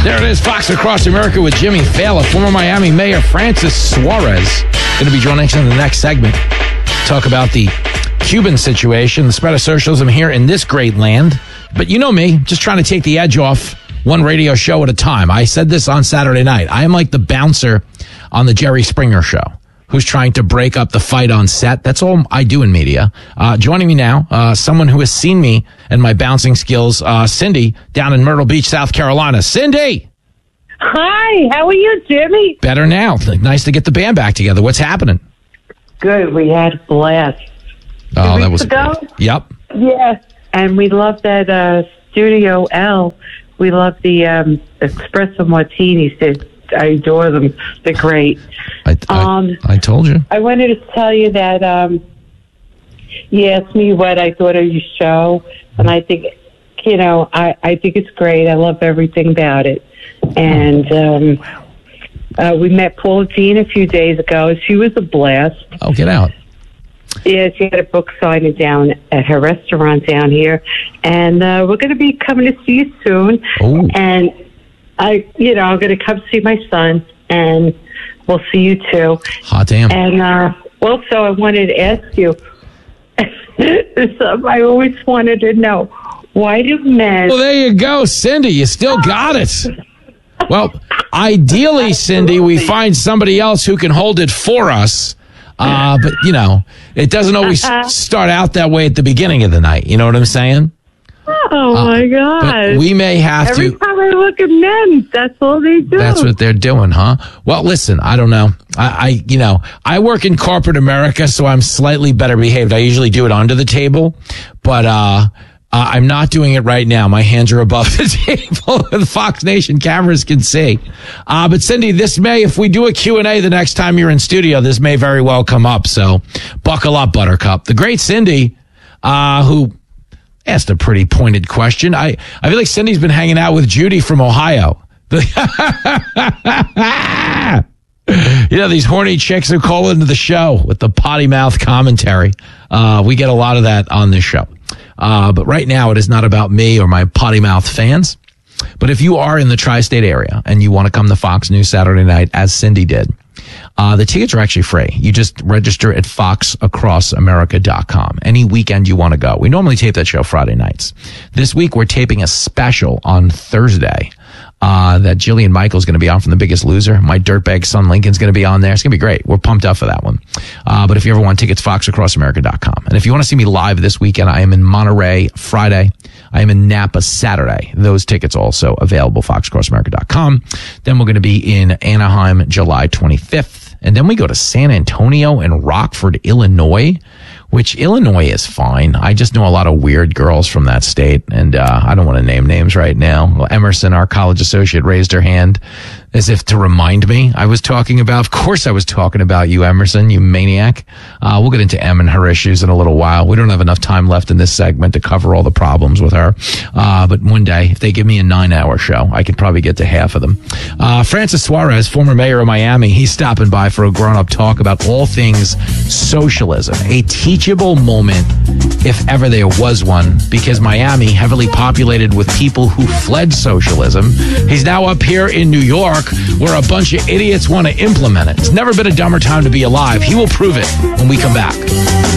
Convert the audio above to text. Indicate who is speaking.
Speaker 1: There it is, Fox Across America with Jimmy Fallon. Former Miami Mayor Francis Suarez going to be joining us in the next segment. Talk about the Cuban situation, the spread of socialism here in this great land. But you know me, just trying to take the edge off one radio show at a time. I said this on Saturday night. I am like the bouncer on the Jerry Springer show who's trying to break up the fight on set. That's all I do in media. Joining me now, someone who has seen me and my bouncing skills, Cindy, down in Myrtle Beach, South Carolina. Cindy!
Speaker 2: Hi, how are you, Jimmy?
Speaker 1: Better now. Nice to get the band back together. What's happening?
Speaker 2: Good, we had a blast.
Speaker 1: Oh, that was
Speaker 2: ago?
Speaker 1: Yep.
Speaker 2: Yeah, and we love that Studio L. We love the espresso martinis. I adore them. They're great.
Speaker 1: I told you.
Speaker 2: I wanted to tell you that you asked me what I thought of your show, and I think, I think it's great. I love everything about it. And we met Paula Dean a few days ago. She was a blast.
Speaker 1: Oh, get out.
Speaker 2: Yeah, she had a book signing down at her restaurant down here. And we're going to be coming to see you soon.
Speaker 1: Ooh.
Speaker 2: And I'm going to come see my son, and we'll see you too.
Speaker 1: Hot damn.
Speaker 2: And also, I wanted to ask you, I always wanted to know, why do men...
Speaker 1: Well, there you go, Cindy. You still got it. Well, ideally, Cindy, we find somebody else who can hold it for us. But, it doesn't always start out that way at the beginning of the night. You know what I'm saying?
Speaker 2: Oh, my God.
Speaker 1: But we may have
Speaker 2: Every time I look at men, that's all they do.
Speaker 1: That's what they're doing, huh? Well, listen, I don't know. I work in corporate America, so I'm slightly better behaved. I usually do it under the table, but I'm not doing it right now. My hands are above the table. The Fox Nation cameras can see. But Cindy, this may, if we do a Q&A the next time you're in studio, this may very well come up. So buckle up, Buttercup. The great Cindy, who asked a pretty pointed question. I feel like Cindy's been hanging out with Judy from Ohio. These horny chicks who call into the show with the potty mouth commentary. We get a lot of that on this show. But right now it is not about me or my potty mouth fans. But if you are in the tri-state area and you want to come to Fox News Saturday night, as Cindy did, the tickets are actually free. You just register at foxacrossamerica.com. Any weekend you want to go. We normally tape that show Friday nights. This week we're taping a special on Thursday. That Jillian Michaels going to be on from The Biggest Loser. My dirtbag son Lincoln's going to be on there. It's going to be great. We're pumped up for that one. But if you ever want tickets, foxacrossamerica.com. And if you want to see me live this weekend, I am in Monterey Friday. I am in Napa Saturday. Those tickets also available, foxacrossamerica.com. Then we're going to be in Anaheim July 25th. And then we go to San Antonio and Rockford, Illinois, which Illinois is fine. I just know a lot of weird girls from that state, and I don't want to name names right now. Well, Emerson, our college associate, raised her hand as if to remind me of course I was talking about you, Emerson, you maniac. We'll get into Em and her issues in a little while. We don't have enough time left in this segment to cover all the problems with her. But one day, if they give me a 9-hour show, I could probably get to half of them. Francis Suarez, former mayor of Miami, he's stopping by for a grown-up talk about all things socialism. A teachable moment, if ever there was one, because Miami, heavily populated with people who fled socialism. He's now up here in New York, where a bunch of idiots want to implement it. It's never been a dumber time to be alive. He will prove it when we come back.